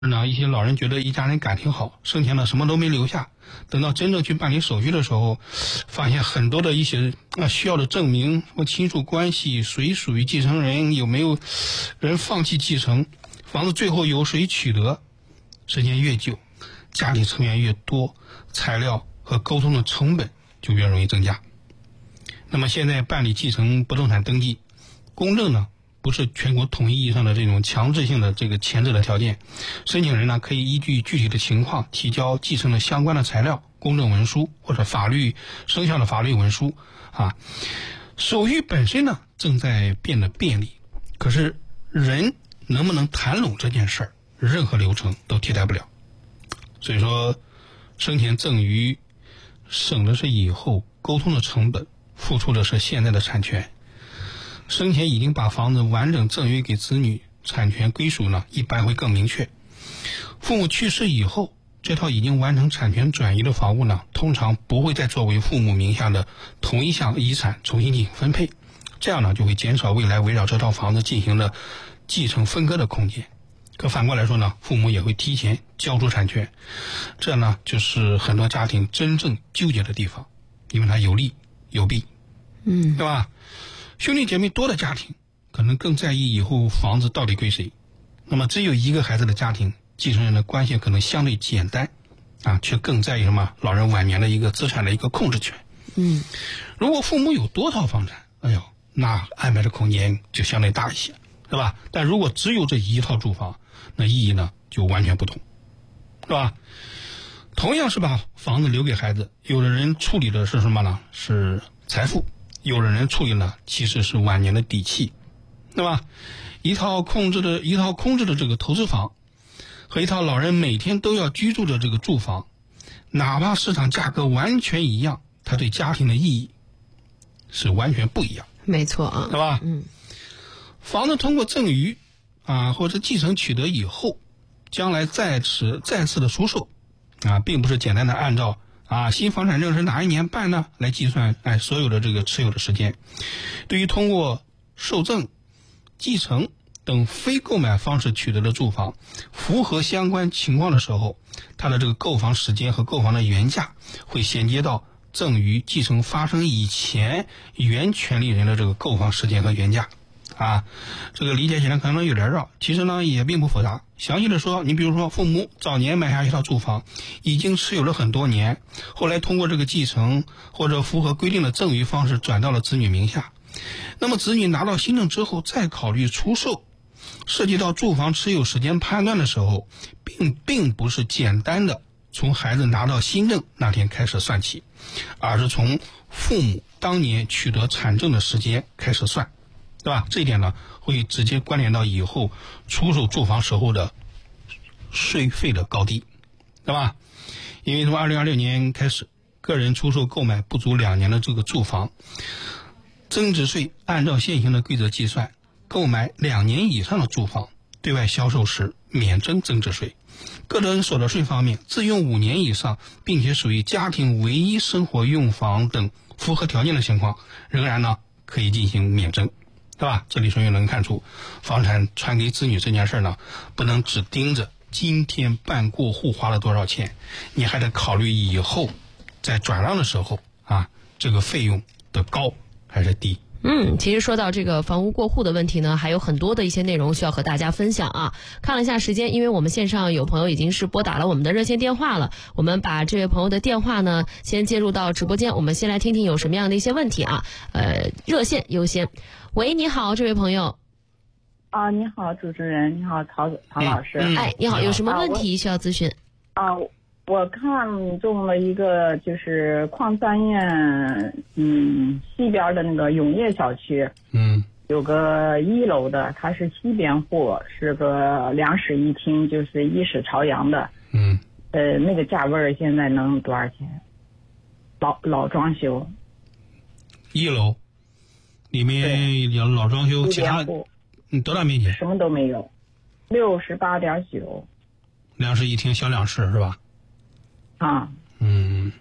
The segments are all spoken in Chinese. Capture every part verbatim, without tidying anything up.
呢，一些老人觉得一家人感情好，生前呢什么都没留下，等到真正去办理手续的时候，发现很多的一些啊需要的证明，什么亲属关系，谁属于继承人，有没有人放弃继承，房子最后由谁取得，时间越久，家庭成员越多，材料和沟通的成本就越容易增加。那么现在办理继承不动产登记，公证呢不是全国统一意义上的这种强制性的这个前置的条件，申请人呢可以依据具体的情况提交继承的相关的材料、公证文书或者法律生效的法律文书啊。手续本身呢正在变得便利，可是人能不能谈拢这件事儿，任何流程都替代不了。所以说，生前赠与省的是以后沟通的成本，付出的是现在的产权。生前已经把房子完整赠与给子女，产权归属呢一般会更明确。父母去世以后，这套已经完成产权转移的房屋呢，通常不会再作为父母名下的同一项遗产重新进行分配，这样呢就会减少未来围绕这套房子进行的继承分割的空间。可反过来说呢，父母也会提前交出产权，这呢就是很多家庭真正纠结的地方，因为它有利有弊， 嗯， 对吧？兄弟姐妹多的家庭可能更在意以后房子到底归谁，那么只有一个孩子的家庭，继承人的关系可能相对简单啊，却更在意什么老人晚年的一个资产的一个控制权。 嗯， 如果父母有多套房产，哎呦，那安排的空间就相对大一些，是吧？但如果只有这一套住房，那意义呢就完全不同，是吧？同样是把房子留给孩子，有的人处理的是什么呢？是财富，有的人处理呢其实是晚年的底气，对吧？一套控制的一套空置的这个投资房和一套老人每天都要居住的这个住房，哪怕市场价格完全一样，它对家庭的意义是完全不一样。 没错啊， 对吧？ 嗯， 房子通过赠与啊或者继承取得以后，将来再次再次的出售啊，并不是简单的按照啊新房产证是哪一年办呢来计算哎所有的这个持有的时间。对于通过受赠、继承等非购买方式取得的住房，符合相关情况的时候，它的这个购房时间和购房的原价会衔接到赠与继承发生以前原权利人的这个购房时间和原价啊。这个理解起来可能有点绕，其实呢也并不复杂。详细的说，你比如说父母早年买下一套住房，已经持有了很多年，后来通过这个继承或者符合规定的赠与方式转到了子女名下，那么子女拿到新证之后再考虑出售，涉及到住房持有时间判断的时候，并并不是简单的从孩子拿到新证那天开始算起，而是从父母当年取得产证的时间开始算，对吧？这一点呢会直接关联到以后出售住房时候的税费的高低，对吧？因为从二零二六年开始，个人出售购买不足两年的这个住房，增值税按照现行的规则计算，购买两年以上的住房对外销售时免征增值税。个人所得税方面，自用五年以上并且属于家庭唯一生活用房等符合条件的情况，仍然呢可以进行免征，对吧？这里说也能看出，房产传给子女这件事呢，不能只盯着今天办过户花了多少钱，你还得考虑以后在转让的时候啊，这个费用的高还是低。 嗯，其实说到这个房屋过户的问题呢，还有很多的一些内容需要和大家分享啊。看了一下时间，因为我们线上有朋友已经是拨打了我们的热线电话了，我们把这位朋友的电话呢先接入到直播间，我们先来听听有什么样的一些问题啊。呃，热线优先。喂，你好，这位朋友。 啊，你好，主持人，你好，曹曹老师。 嗯嗯、 哎，你好，有什么问题需要咨询？ 啊，我我看中了一个就是矿三院，嗯，西边的那个永业小区， 嗯， 有个一楼的，它是西边户，是个两室一厅，就是一室朝阳的， 嗯， 呃，那个价位现在能多少钱？老老装修， 一楼里面有老装修，其他嗯多大面积？ 什么都没有，六十八点九， 两室一厅，小两室是吧？ 啊， 嗯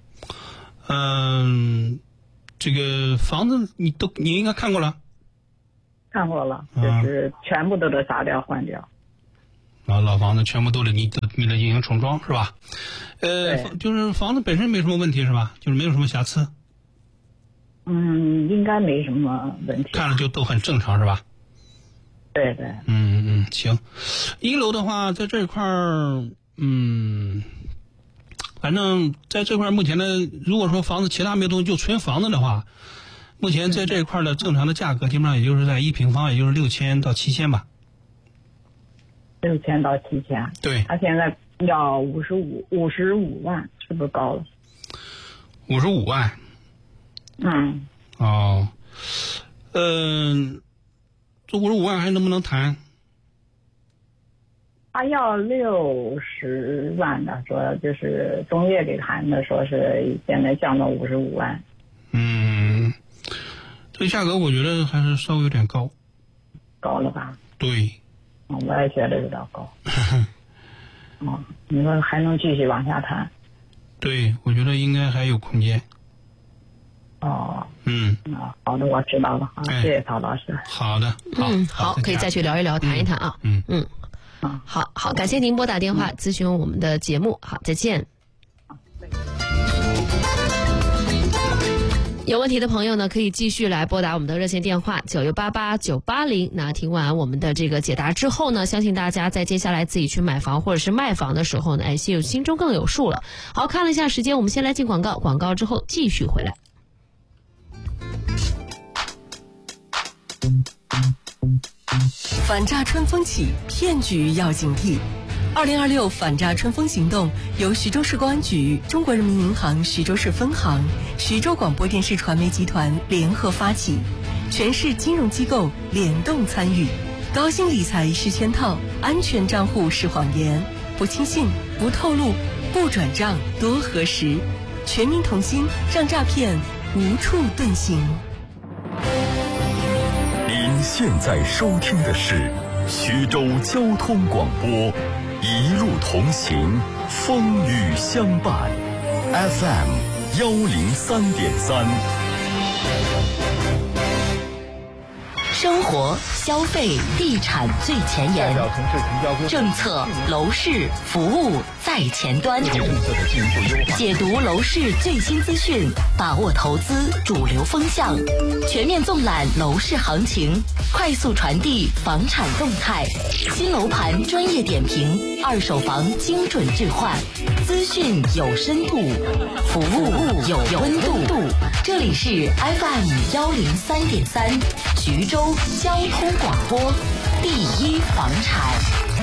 嗯，这个房子你都你应该看过了， 看过了，就是全部都得砸掉换掉。 然后老房子全部都得你你得进行重装是吧？呃，就是房子本身没什么问题是吧？就是没有什么瑕疵。 嗯，应该没什么问题。 看着就都很正常是吧？ 对对。 嗯嗯，行。一楼的话，在这块儿，嗯，反正在这块儿目前的，如果说房子其他没有东西，就纯房子的话，目前在这一块的正常的价格，基本上也就是在一平方，也就是六千到七千吧。 六千到七千。 对。 他现在要五十五五十五万，是不是高了？ 五十五万。 嗯。 哦。嗯。这五十五万还能不能谈？ 他要六十万的，说就是中介给谈的，说是现在降到五十五万。 嗯，这价格我觉得还是稍微有点高。 高了吧？ 对。 我也觉得有点高。哦，你说还能继续往下谈？ 对，我觉得应该还有空间。 哦。 嗯。 啊，好的，我知道了。好，谢谢曹老师。 好的。 嗯，好，可以再去聊一聊，谈一谈啊。 嗯嗯。好好，感谢您拨打电话咨询我们的节目。好，再见。有问题的朋友呢，可以继续来拨打我们的热线电话九六八八九八零。那听完我们的这个解答之后呢，相信大家在接下来自己去买房或者是卖房的时候呢，哎，心心中更有数了。好，看了一下时间，我们先来进广告，广告之后继续回来。 反诈春风起，骗局要警惕。二零二六反诈春风行动由徐州市公安局、中国人民银行徐州市分行、徐州广播电视传媒集团联合发起，全市金融机构联动参与。高薪理财是圈套，安全账户是谎言，不轻信，不透露，不转账，多核实。全民同心，让诈骗无处遁形。 您现在收听的是徐州交通广播，一路同行，风雨相伴 ，F M 幺零三点三。 生活、消费、地产最前沿，政策、楼市、服务在前端，解读楼市最新资讯，把握投资主流风向，全面纵览楼市行情，快速传递房产动态，新楼盘专业点评，二手房精准置换，资讯有深度，服务有温度。这里是 F M 幺零三点三，徐州交通广播，第一房产。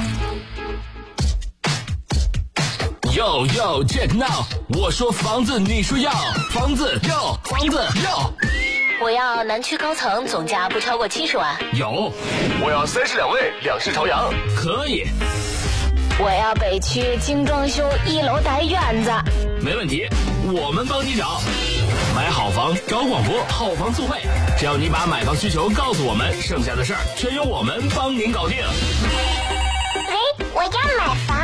Yo yo check now， 我说房子，你说要房子，要房子要。 我要南区高层，总价不超过七十万。 有。 我要三室两卫，两室朝阳。 可以。 我要北区精装修，一楼带院子。 没问题，我们帮你找。买好房找广播，好房速配，只要你把买房需求告诉我们，剩下的事儿全由我们帮您搞定。 喂，我要买房。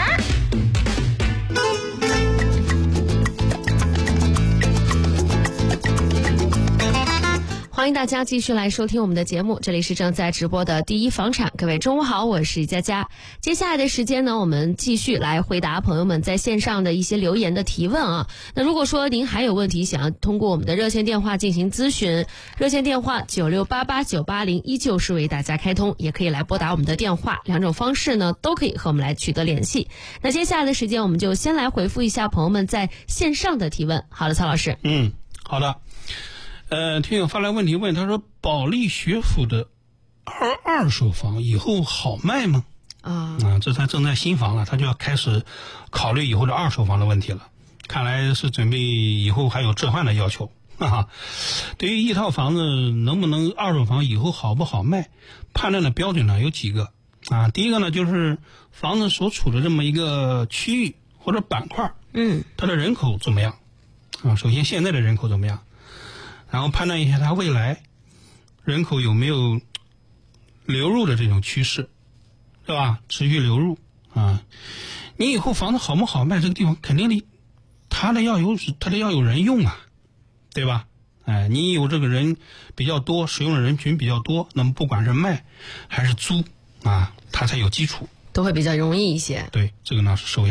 欢迎大家继续来收听我们的节目，这里是正在直播的第一房产。各位中午好，我是佳佳。接下来的时间呢，我们继续来回答朋友们在线上的一些留言的提问啊。那如果说您还有问题想要通过我们的热线电话进行咨询，热线电话九六八八九八零依旧是为大家开通，也可以来拨打我们的电话，两种方式呢都可以和我们来取得联系。那接下来的时间，我们就先来回复一下朋友们在线上的提问。好的，曹老师。 嗯，好的。呃，听友发来问题问，他说保利学府的二二手房以后好卖吗？ 啊啊，这他正在新房了，他就要开始考虑以后的二手房的问题了。看来是准备以后还有置换的要求。哈哈，对于一套房子能不能二手房以后好不好卖，判断的标准呢有几个啊。第一个呢就是房子所处的这么一个区域或者板块， 嗯， 它的人口怎么样啊？首先现在的人口怎么样？然后判断一下它未来人口有没有流入的这种趋势，对吧？持续流入啊，你以后房子好不好卖，这个地方肯定得它的要有它的要有人用啊，对吧？哎，你有这个人比较多，使用的人群比较多，那么不管是卖还是租啊，它才有基础都会比较容易一些。 对，这个呢是首先。